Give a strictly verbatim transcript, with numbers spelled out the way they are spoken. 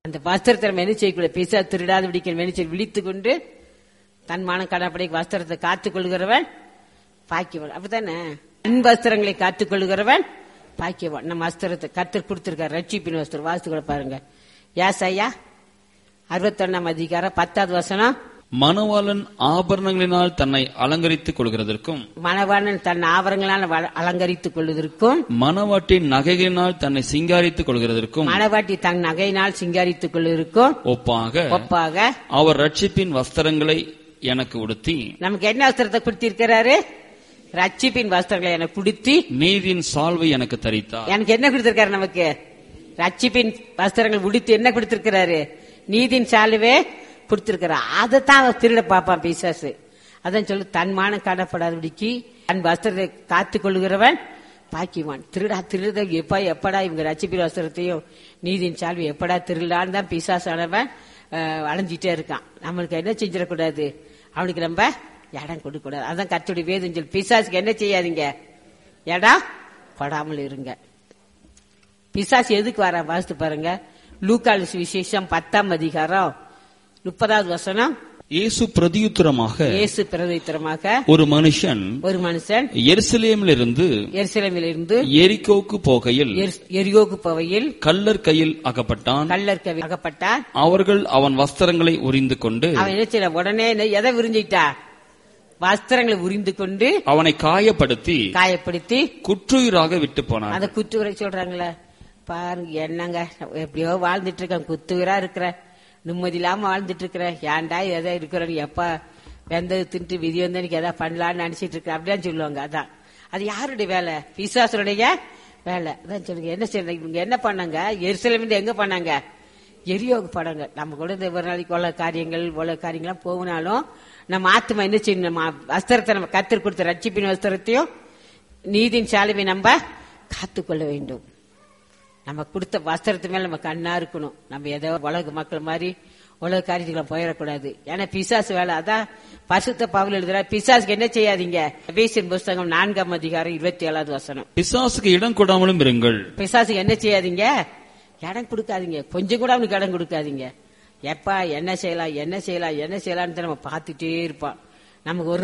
அந்த வஸ்திரத்தை நம்ம என்ன செய்யக்கூடாது? பிசா திருடாத பிடிக்க என்ன செய்ய விழித்து கொண்டு தன் மானம் கடப்படை வஸ்திரத்தை காத்துக் கொள்கிறவன் பாக்கியவன். அப்படித்தானே? தன் வஸ்திரங்களை காத்துக் கொள்கிறவன் பாக்கியவன். நம்ம வஸ்திரத்தை கர்த்தர் கொடுத்திருக்காரு, ரட்சிப்பின் வஸ்திரம். வாசித்து பாருங்க. ஏசாயா அறுபத்தி ஒன்னாம் அதிகாரம் பத்தாவது வசனம். மணவாளன் ஆபரணங்களினால் தன்னை அலங்கரித்துக் கொள்கிறதற்கும், மணவாளன் தன் ஆபரணங்களால் அலங்கரித்துக் கொள்வதற்கும், மணவாட்டின் நகைகளினால் தன்னை சிங்காரித்துக் கொள்கிறதற்கும், மணவாட்டி தன் நகையினால் சிங்காரித்துக் கொள்வதற்கும் ஒப்பாக ஒப்பாக அவர் ரட்சிப்பின் வஸ்திரங்களை எனக்கு உடுத்தி. நமக்கு என்ன வஸ்திரத்தை கொடுத்திருக்கிறாரு? ரட்சிப்பின் வஸ்திரங்களை எனக்கு கொடுத்தி நீதியின் சால்வை எனக்கு தரித்தார். எனக்கு என்ன கொடுத்திருக்காரு? நமக்கு ரட்சிப்பின் வஸ்திரங்கள் உடுத்தி என்ன கொடுத்திருக்கிறாரு? நீதியின் சால்வே கொடுத்திருக்கிறார். அதைத்தான் அவர் திருட பாப்பான் பிசாசு. அதான் சொல்லு, தன்மானம் காணப்படாதபடிக்கு தன் வஸ்திரத்தை காத்துக் கொள்கிறவன் பாக்கியவான். திருடா திருட எப்பா எப்படா இவங்க ரட்சிப்பின் வஸ்திரத்தையும் நீதியின் சால்வை எப்படா திருடான்னு தான் பிசாசானவன் அலைஞ்சிட்டே இருக்கான். நம்மளுக்கு என்ன செஞ்சிடக்கூடாது? அவனுக்கு நம்ம இடம் கொடுக்க கூடாது. அதான் கர்த்தருடைய வேதம் சொல்லு, பிசாசுக்கு என்ன செய்யாதீங்க? இடம் கொடாமல் இருங்க. பிசாசு எதுக்கு வர வாசித்து பாருங்க. லூக்கால் விசேஷம் பத்தாம் அதிகாரம் முப்பதாவது வசனம். இயேசு பிரதியுத்தரமாக இயேசு பிரதியுத்தரமாக ஒரு மனுஷன் ஒரு மனுஷன் எருசலேமிலிருந்து எருசலேமிலிருந்து எரிகோவுக்கு போகையில் எரிகோவுக்கு போகையில் கள்ளர் கையில் அகப்பட்டான். கள்ளர் கையில் அகப்பட்டான். அவர்கள் அவன் வஸ்திரங்களை உரிந்து கொண்டு, அவன் என்ன செய்ய உடனே எதை உறிஞ்சிட்டா? வஸ்திரங்களை உரிந்து கொண்டு அவனை காயப்படுத்தி காயப்படுத்தி குற்றுயிராக விட்டு போனான். அந்த குற்றுயிரை சொல்றாங்களே பாருங்க, என்னங்க எப்படியோ வாழ்ந்துட்டு இருக்க, குத்துயிரா இருக்கிற, நிம்மதி இல்லாம வாழ்ந்துட்டு இருக்கிற, ஏன்டா எதா இருக்கிற, எப்ப வெந்தது தின்ட்டு விதி வந்து எனக்கு எதா பண்ணலான்னு நினைச்சிட்டு இருக்க அப்படிதான் சொல்லுவாங்க. அதான் அது யாருடைய வேலை? பிசாசுடைய வேலை. அதான் சொல்லுங்க. என்ன செய்ய இவங்க என்ன பண்ணாங்க? எருசலேமில் எங்க பண்ணாங்க? எரியோக படங்க. நம்ம கூட இந்த ஒரு நாளைக்கு உள்ள காரியங்கள் உள்ள காரியங்கள்லாம் போகனாலும் நம்ம ஆத்மா என்ன செய்யணும்? நம்ம வஸ்திரத்தை நம்ம கர்த்தர் கொடுத்த ரட்சிப்பின் வஸ்திரத்தையும் நீதியின் சாலுவை நம்ம காத்துக்கொள்ள வேண்டும். நம்ம கொடுத்த வஸ்திரத்து மேல நம்ம கண்ணா இருக்கணும். நம்ம ஏதோ உலக மக்கள் மாதிரி உலக காரியத்துக்குள்ள போயிடக்கூடாது. ஏன்னா பிசாசு வேலை. அதான் பரிசுத்த பவுல் எழுதுற, பிசாசுக்கு என்ன செய்யாதீங்க? எபேசியர் புஸ்தகம் நான்காம் அதிகாரம் இருபத்தி ஏழாவது வசனம். பிசாசுக்கு இடம் கொடாமலும் இருங்கள். பிசாசுக்கு என்ன செய்யாதீங்க? இடம் கொடுக்காதீங்க. கொஞ்சம் கூட அவனுக்கு இடம் கொடுக்காதீங்க. எப்பா என்ன செய்யலாம் என்ன செய்யலாம் என்ன செய்யலான்னு நம்ம பார்த்துட்டே இருப்பான். நமக்கு ஒரு